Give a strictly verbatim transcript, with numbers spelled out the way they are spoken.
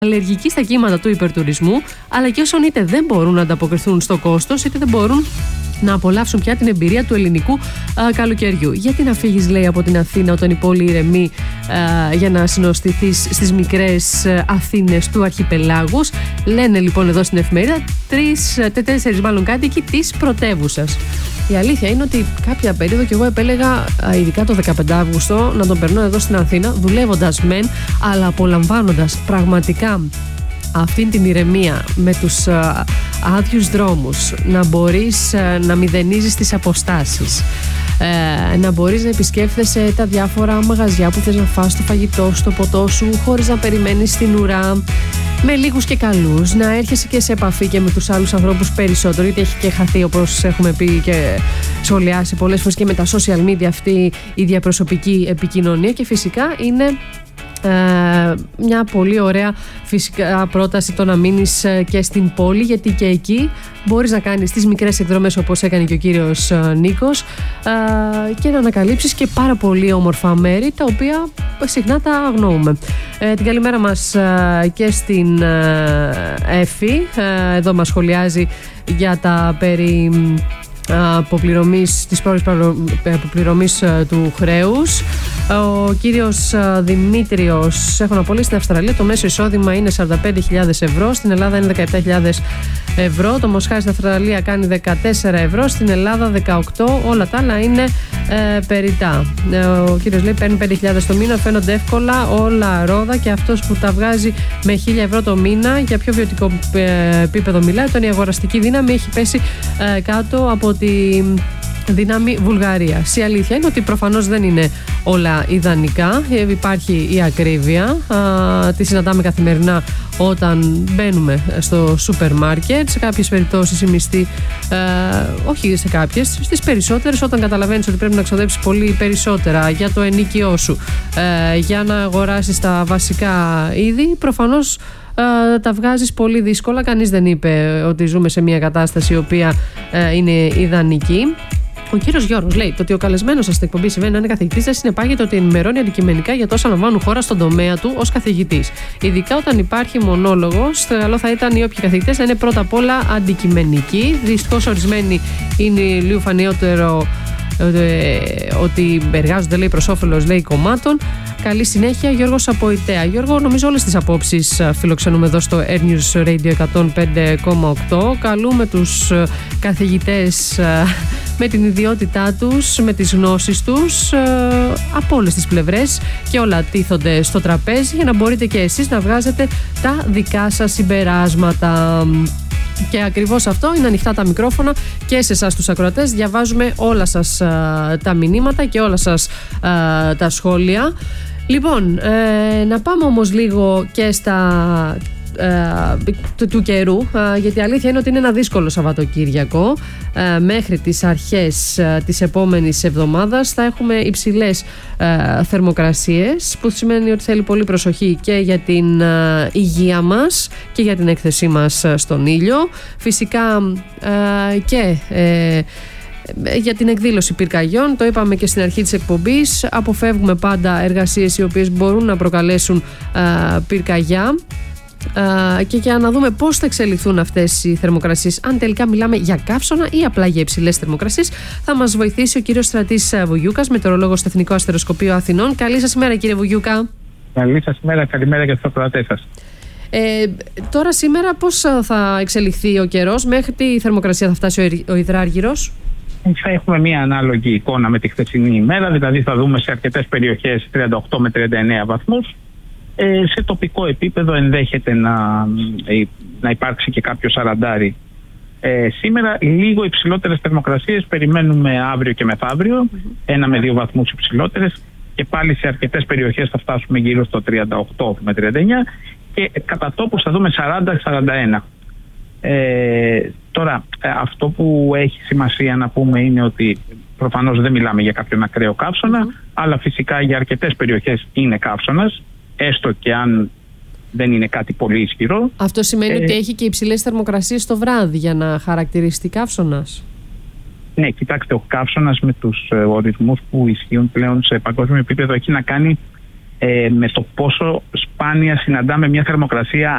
αλλεργικοί στα κύματα του υπερτουρισμού, αλλά και όσων είτε δεν μπορούν να ανταποκριθούν στο κόστος, είτε δεν μπορούν να απολαύσουν πια την εμπειρία του ελληνικού α, καλοκαιριού. Γιατί να φύγεις, λέει, από την Αθήνα όταν η πόλη ηρεμεί α, για να συνοστηθείς στις μικρές α, Αθήνες του αρχιπελάγους. Λένε λοιπόν εδώ στην εφημερίδα τρεις, τέσσερις μάλλον κάτοικοι της πρωτεύουσας. Η αλήθεια είναι ότι κάποια περίοδο και εγώ επέλεγα, ειδικά το δεκαπέντε Αυγούστου, να τον περνώ εδώ στην Αθήνα, δουλεύοντας μεν, αλλά απολαμβάνοντας πραγματικά αυτήν την ηρεμία με τους α, άδειους δρόμους, να μπορείς α, να μηδενίζεις τις αποστάσεις, ε, να μπορείς να επισκέφθεσαι τα διάφορα μαγαζιά που θες να φας το φαγητό, στο ποτό σου, χωρίς να περιμένεις την ουρά, με λίγους και καλούς, να έρχεσαι και σε επαφή και με τους άλλους ανθρώπους περισσότερο, γιατί έχει και χαθεί, όπως έχουμε πει και σχολιάσει πολλές φορές, και με τα social media αυτή η διαπροσωπική επικοινωνία. Και φυσικά είναι Ε, μια πολύ ωραία φυσικά πρόταση το να μείνεις και στην πόλη, γιατί και εκεί μπορείς να κάνεις τις μικρές εκδρομές όπως έκανε και ο κύριος Νίκος ε, και να ανακαλύψεις και πάρα πολύ όμορφα μέρη, τα οποία συχνά τα αγνοούμε. Ε, την καλημέρα μας ε, και στην ε, Εφη, ε, εδώ μας σχολιάζει για τα περί αποπληρωμής, της πρώτης αποπληρωμής του χρέους. Ο κύριος Δημήτριος: έχω να πω, στην Αυστραλία το μέσο εισόδημα είναι σαράντα πέντε χιλιάδες ευρώ, στην Ελλάδα είναι δεκαεπτά χιλιάδες ευρώ, το μοσχάρι στην Αυστραλία κάνει δεκατέσσερα ευρώ, στην Ελλάδα δεκαοκτώ, όλα τα άλλα είναι ε, περιτά. Ο κύριος λέει παίρνει πέντε χιλιάδες το μήνα, φαίνονται εύκολα όλα ρόδα, και αυτός που τα βγάζει με χίλια ευρώ το μήνα, για πιο βιωτικό ε, επίπεδο μιλάει, όταν η αγοραστική δύναμη έχει πέσει ε, κάτω από τη δύναμη Βουλγαρίας. Η αλήθεια είναι ότι προφανώς δεν είναι όλα ιδανικά. Υπάρχει η ακρίβεια, α, τη συναντάμε καθημερινά όταν μπαίνουμε στο σούπερ μάρκετ. Σε κάποιες περιπτώσεις η μισθή, ε, όχι σε κάποιες, στις περισσότερες, όταν καταλαβαίνεις ότι πρέπει να ξοδέψεις πολύ περισσότερα για το ενοίκιό σου, ε, για να αγοράσεις τα βασικά είδη, προφανώς Uh, τα βγάζεις πολύ δύσκολα. Κανείς δεν είπε ότι ζούμε σε μια κατάσταση η οποία uh, είναι ιδανική. Ο κύριος Γιώργος λέει: το ότι ο καλεσμένος σας στην εκπομπή σημαίνει να είναι καθηγητής δεν συνεπάγεται ότι ενημερώνει αντικειμενικά για τόσα λαμβάνουν χώρα στον τομέα του ως καθηγητής. Ειδικά όταν υπάρχει μονόλογος, καλό θα ήταν οι όποιοι καθηγητές να είναι πρώτα απ' όλα αντικειμενικοί. Δυστυχώς ορισμένοι είναι λίγο φανιότερο ότι εργάζονται, λέει, προς όφελος, λέει, κομμάτων. Καλή συνέχεια, Γιώργος από Ιταία. Γιώργο, νομίζω όλες τις απόψεις φιλοξενούμε εδώ στο Air News Radio εκατόν πέντε κόμμα οκτώ. Καλούμε τους καθηγητές με την ιδιότητά τους, με τις γνώσεις τους, από όλες τις πλευρές, και όλα τίθονται στο τραπέζι για να μπορείτε και εσείς να βγάζετε τα δικά σας συμπεράσματα. Και ακριβώς αυτό, είναι ανοιχτά τα μικρόφωνα και σε εσάς τους ακροατές. Διαβάζουμε όλα σας α, τα μηνύματα και όλα σας α, τα σχόλια. Λοιπόν, ε, να πάμε όμως λίγο και στα ε, του, του καιρού, ε, γιατί η αλήθεια είναι ότι είναι ένα δύσκολο Σαββατοκύριακο. Ε, μέχρι τις αρχές ε, της επόμενης εβδομάδας θα έχουμε υψηλές ε, θερμοκρασίες, που σημαίνει ότι θέλει πολύ προσοχή και για την ε, υγεία μας και για την έκθεσή μας στον ήλιο. Φυσικά ε, και ε, για την εκδήλωση πυρκαγιών, το είπαμε και στην αρχή της εκπομπής, αποφεύγουμε πάντα εργασίες οι οποίες μπορούν να προκαλέσουν ε, πυρκαγιά. Uh, και για να δούμε πώς θα εξελιχθούν αυτές οι θερμοκρασίες, αν τελικά μιλάμε για καύσωνα ή απλά για υψηλές θερμοκρασίες, θα μας βοηθήσει ο κύριος Στρατής Βουγιούκας, μετεωρολόγος στο Εθνικό Αστεροσκοπείο Αθηνών. Καλή σας ημέρα, κύριε Βουγιούκα. Καλή σας ημέρα, καλημέρα και στους ακροατές σας. Ε, τώρα σήμερα πώς θα εξελιχθεί ο καιρός, μέχρι τι θερμοκρασία θα φτάσει ο υδράργυρος? Θα έχουμε μια ανάλογη εικόνα με τη χθεσινή ημέρα, δηλαδή θα δούμε σε αρκετές περιοχές τριάντα οκτώ με τριάντα εννέα βαθμούς. Ε, σε τοπικό επίπεδο ενδέχεται να, να υπάρξει και κάποιο σαραντάρι. Ε, σήμερα λίγο υψηλότερες θερμοκρασίες περιμένουμε αύριο και μεθαύριο, ένα με δύο βαθμούς υψηλότερες, και πάλι σε αρκετές περιοχές θα φτάσουμε γύρω στο τριάντα οκτώ με τριάντα εννέα, και κατά τόπους θα δούμε σαράντα με σαράντα ένα. Ε, τώρα αυτό που έχει σημασία να πούμε είναι ότι προφανώς δεν μιλάμε για κάποιον ακραίο καύσωνα, mm-hmm. αλλά φυσικά για αρκετές περιοχές είναι καύσωνας, έστω και αν δεν είναι κάτι πολύ ισχυρό. Αυτό σημαίνει ε, ότι έχει και υψηλές θερμοκρασίες το βράδυ για να χαρακτηριστεί καύσωνας? Ναι, κοιτάξτε, ο καύσωνας με τους ε, ορισμούς που ισχύουν πλέον σε παγκόσμιο επίπεδο έχει να κάνει ε, με το πόσο σπάνια συναντάμε μια θερμοκρασία